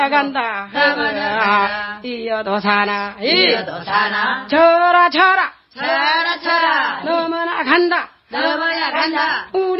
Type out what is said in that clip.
간다. 이어도 사나. 이어도 사나. 쳐라, 쳐라. 쳐라 쳐라. 너무나 간다. 넘어야 간다.